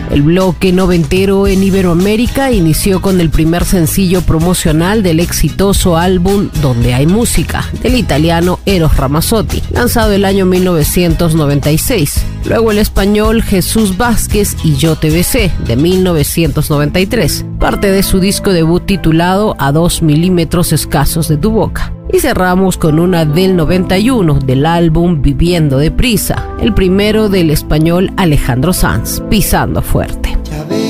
El bloque noventero en Iberoamérica inició con el primer sencillo promocional del exitoso álbum Donde hay música, del italiano Eros Ramazzotti, lanzado el año 1996. Luego el español Jesús Vázquez y Yo te besé, de 1993, parte de su disco debut titulado A 2 milímetros escasos de tu boca. Y cerramos con una del 91 del álbum Viviendo deprisa, el primero del español Alejandro Sanz, Pisando fuerte.